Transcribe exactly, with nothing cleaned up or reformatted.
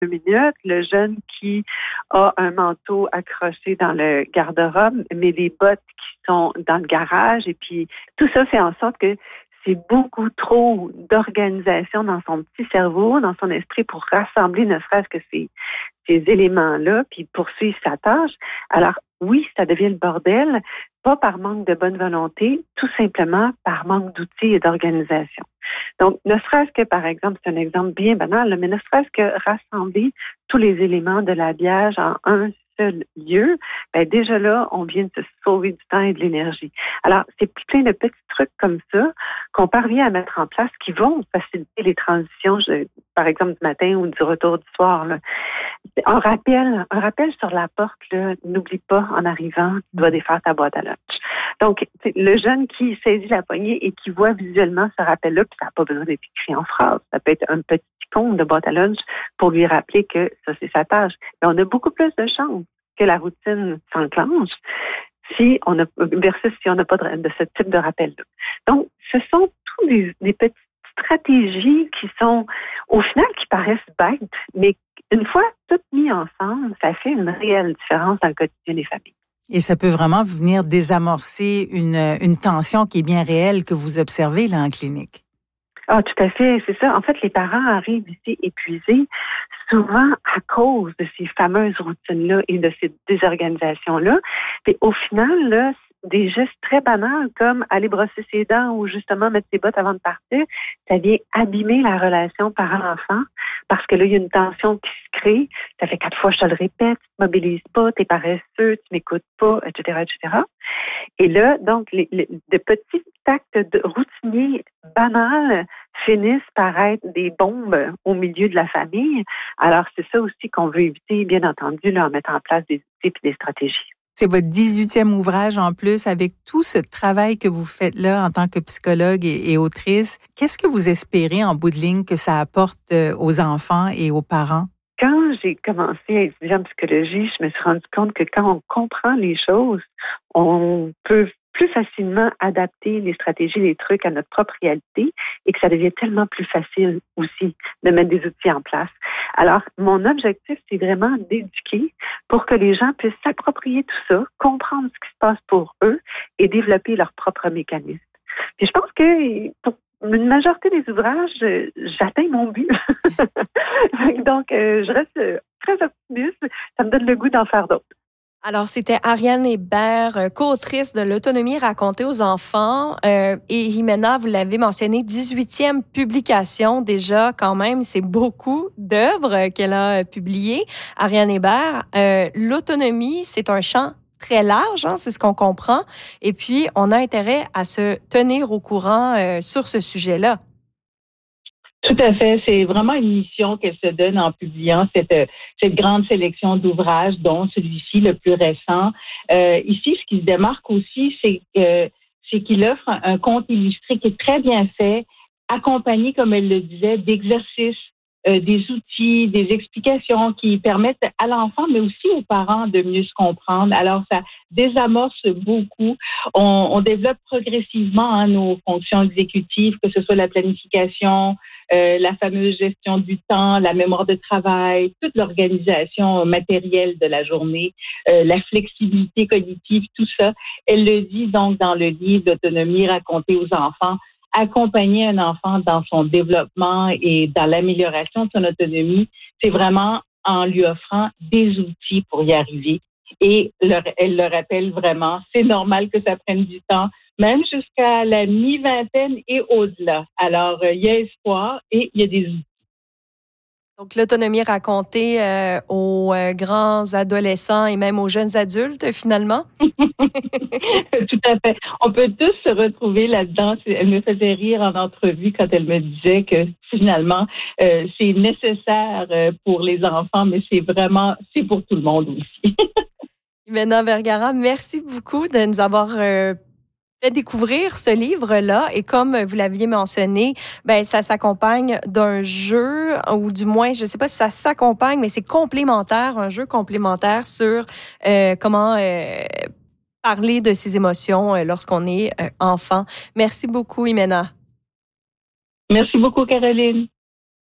deux minutes, le jeune qui a un manteau accroché dans le garde-robe, mais les bottes qui sont dans le garage. Et puis, tout ça fait en sorte que c'est beaucoup trop d'organisation dans son petit cerveau, dans son esprit pour rassembler ne serait-ce que ces, ces éléments-là, puis poursuivre sa tâche. Alors, oui, ça devient le bordel, pas par manque de bonne volonté, tout simplement par manque d'outils et d'organisation. Donc, ne serait-ce que, par exemple, c'est un exemple bien banal, mais ne serait-ce que rassembler tous les éléments de l'habillage en un seul lieu, ben déjà là, on vient de se sauver du temps et de l'énergie. Alors, c'est plein de petits trucs comme ça qu'on parvient à mettre en place qui vont faciliter les transitions, je, par exemple, du matin ou du retour du soir, là. Un rappel, un rappel sur la porte, là, n'oublie pas, en arrivant, tu dois défaire ta boîte à lunch. Donc, le jeune qui saisit la poignée et qui voit visuellement ce rappel-là, puis ça n'a pas besoin d'être écrit en phrase. Ça peut être un petit icône de boîte à lunch pour lui rappeler que ça, c'est sa tâche. Mais on a beaucoup plus de chances que la routine s'enclenche si on a, versus si on n'a pas de, de ce type de rappel-là. Donc, ce sont tous des, des petites stratégies qui sont, au final, qui paraissent bêtes, mais une fois toutes mises ensemble, ça fait une réelle différence dans le quotidien des familles. Et ça peut vraiment venir désamorcer une, une tension qui est bien réelle que vous observez là en clinique. Ah, tout à fait, c'est ça. En fait, les parents arrivent ici épuisés, souvent à cause de ces fameuses routines-là et de ces désorganisations-là. Et au final, là, des gestes très banals comme aller brosser ses dents ou justement mettre ses bottes avant de partir, ça vient abîmer la relation parent-enfant parce que là, il y a une tension qui se crée. Ça fait quatre fois, je te le répète, tu ne mobilises pas, tu es paresseux, tu m'écoutes pas, et cetera, et cetera. Et là, donc, les, les, de petits actes de routiniers banals finissent par être des bombes au milieu de la famille. Alors, c'est ça aussi qu'on veut éviter, bien entendu, là, en mettant en place des outils et des stratégies. C'est votre dix-huitième ouvrage en plus, avec tout ce travail que vous faites là en tant que psychologue et, et autrice. Qu'est-ce que vous espérez en bout de ligne que ça apporte aux enfants et aux parents? Quand j'ai commencé à étudier en psychologie, je me suis rendu compte que quand on comprend les choses, on peut plus facilement adapter les stratégies, les trucs à notre propre réalité et que ça devient tellement plus facile aussi de mettre des outils en place. Alors, mon objectif, c'est vraiment d'éduquer pour que les gens puissent s'approprier tout ça, comprendre ce qui se passe pour eux et développer leurs propres mécanismes. Puis je pense que pour une majorité des ouvrages, j'atteins mon but. Donc, je reste très optimiste. Ça me donne le goût d'en faire d'autres. Alors, c'était Ariane Hébert, co-autrice de l'autonomie racontée aux enfants. Euh, et Jimena, vous l'avez mentionné, dix-huitième publication déjà quand même. C'est beaucoup d'œuvres qu'elle a publiées. Ariane Hébert, euh, l'autonomie, c'est un champ très large, hein, c'est ce qu'on comprend. Et puis, on a intérêt à se tenir au courant euh, sur ce sujet-là. Tout à fait. C'est vraiment une mission qu'elle se donne en publiant cette, cette grande sélection d'ouvrages, dont celui-ci, le plus récent. Euh, ici, ce qui se démarque aussi, c'est que c'est qu'il offre un, un conte illustré qui est très bien fait, accompagné, comme elle le disait, d'exercices, euh, des outils, des explications qui permettent à l'enfant, mais aussi aux parents de mieux se comprendre. Alors, ça désamorce beaucoup. On, on développe progressivement hein, nos fonctions exécutives, que ce soit la planification, Euh, la fameuse gestion du temps, la mémoire de travail, toute l'organisation matérielle de la journée, euh, la flexibilité cognitive, tout ça. Elle le dit donc dans le livre d'Autonomie racontée aux enfants. Accompagner un enfant dans son développement et dans l'amélioration de son autonomie, c'est vraiment en lui offrant des outils pour y arriver. Et leur, elle le rappelle vraiment, c'est normal que ça prenne du temps, même jusqu'à la mi-vingtaine et au-delà. Alors, euh, il y a espoir et il y a des outils. Donc, l'autonomie racontée euh, aux euh, grands adolescents et même aux jeunes adultes, finalement. Tout à fait. On peut tous se retrouver là-dedans. Elle me faisait rire en entrevue quand elle me disait que finalement, euh, c'est nécessaire pour les enfants, mais c'est vraiment, c'est pour tout le monde aussi. Jimena Vergara, merci beaucoup de nous avoir euh, fait découvrir ce livre-là. Et comme vous l'aviez mentionné, ben ça s'accompagne d'un jeu, ou du moins, je ne sais pas si ça s'accompagne, mais c'est complémentaire, un jeu complémentaire sur euh, comment euh, parler de ses émotions euh, lorsqu'on est euh, enfant. Merci beaucoup, Jimena. Merci beaucoup, Caroline.